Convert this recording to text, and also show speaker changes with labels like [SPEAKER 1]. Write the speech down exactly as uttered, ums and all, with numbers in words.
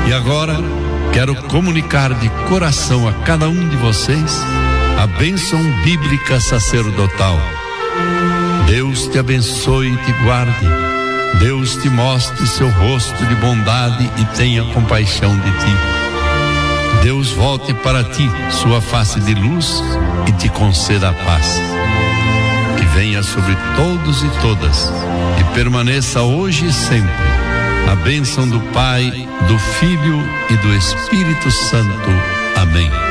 [SPEAKER 1] E agora, quero comunicar de coração a cada um de vocês a bênção bíblica sacerdotal. Deus te abençoe e te guarde. Deus te mostre seu rosto de bondade e tenha compaixão de ti. Deus volte para ti sua face de luz e te conceda a paz. Que venha sobre todos e todas e permaneça hoje e sempre a bênção do Pai, do Filho e do Espírito Santo. Amém.